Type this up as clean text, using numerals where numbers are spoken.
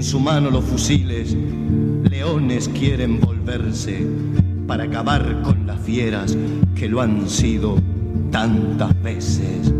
En su mano los fusiles, leones quieren volverse para acabar con las fieras que lo han sido tantas veces.